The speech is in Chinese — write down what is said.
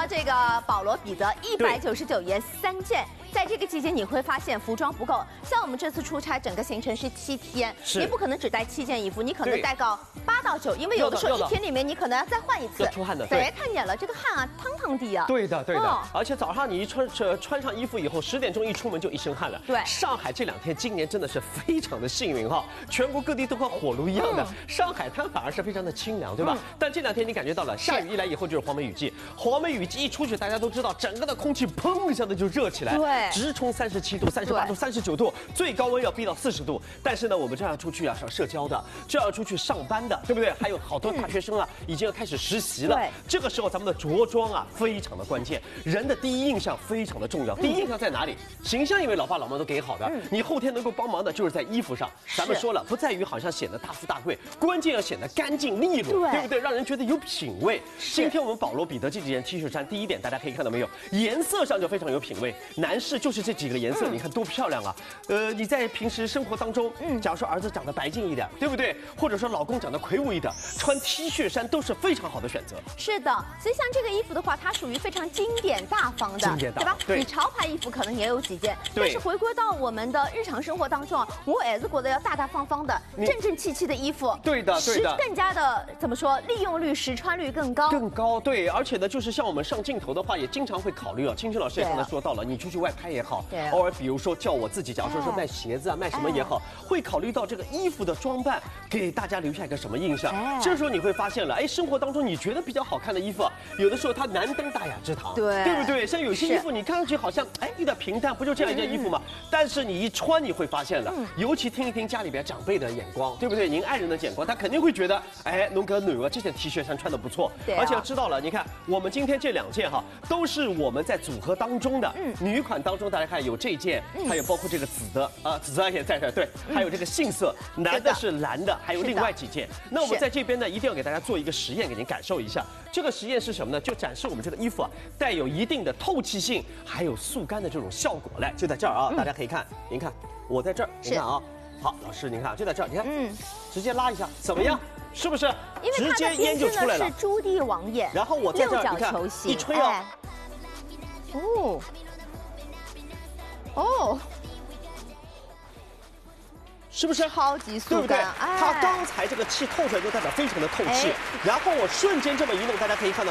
这个保罗彼得199元3件。 在这个季节，你会发现服装不够。像我们这次出差，整个行程是7天，你不可能只带7件衣服，你可能带个8到9，因为有的时候1天里面你可能要再换一次。 要出汗的， 对，太黏了，这个汗啊，汤汤的啊。 对的，对的。而且早上你一穿上衣服以后，10点钟一出门就一身汗了。 对， 上海这2天今年真的是非常的幸运哈，全国各地都和火炉一样的，上海滩反而是非常的清凉，对吧？但这2天你感觉到了，下雨一来以后就是黄梅雨季，黄梅雨季一出去，大家都知道，整个的空气砰一下子就热起来， 对， 直冲37度、38度、39度，最高温要逼到40度。但是呢，我们这样出去啊，是要社交的，这要出去上班的，对不对？还有好多大学生啊，已经要开始实习了。对，这个时候咱们的着装啊，非常的关键，人的第一印象非常的重要。第一印象在哪里？形象因为老爸老妈都给好的，你后天能够帮忙的就是在衣服上。咱们说了，不在于好像显得大富大贵，关键要显得干净利落，对不对？让人觉得有品味。今天我们保罗彼得这几件 T 恤衫，第一点大家可以看到没有，颜色上就非常有品味。男士就是这几个颜色，你看多漂亮啊！你在平时生活当中，假如说儿子长得白净一点，对不对？或者说老公长得魁梧一点，穿 T 恤衫都是非常好的选择。是的， 所以像这个衣服的话，它属于非常经典大方的，对吧？你潮牌衣服可能也有几件，但是回归到我们的日常生活当中啊，我还是觉得要大大方方的、正正气气的衣服。 对的，对的， 更加的怎么说，利用率、实穿率更高。 更高，对，而且呢，就是像我们上镜头的话，也经常会考虑啊。青青老师也刚才说到了，你出去外拍也好，偶尔比如说叫我自己，假如说是卖鞋子啊、卖什么也好，会考虑到这个衣服的装扮给大家留下一个什么印象。这时候你会发现了，哎，生活当中你觉得比较好看的衣服，有的时候它难登大雅之堂，对不对？像有些衣服你看上去好像哎有点平淡，不就这样一件衣服吗？但是你一穿你会发现了，尤其听一听家里边长辈的眼光，对不对？您爱人的眼光，他肯定会觉得，哎，龙哥女儿这件 T 恤衫穿的不错，而且要知道了，你看我们今天这2件哈，都是我们在组合当中的女款当中，大家看有这件，还有包括这个紫的啊，紫色也在这，对，还有这个杏色，男的是蓝的，还有另外几件。那我们在这边呢，一定要给大家做一个实验，给您感受一下。这个实验是什么呢？就展示我们这个衣服啊，带有一定的透气性，还有速干的这种效果。来，就在这儿啊，大家可以看，您看，我在这儿，您看啊。好，老师您看，就在这儿，你看，直接拉一下，怎么样？是不是？直接烟就出来了。 是朱棣王眼， 然后我在这儿，你看，一吹啊，是不是超级速干？ 对不对？它刚才这个气透出来，就代表非常的透气。然后我瞬间这么一弄，大家可以看到。